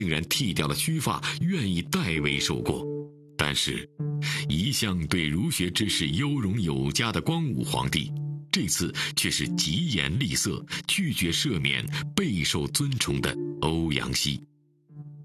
竟然剃掉了须发，愿意代为受过。但是，一向对儒学知识优容有加的光武皇帝，这次却是疾言厉色，拒绝赦免备受尊崇的欧阳希。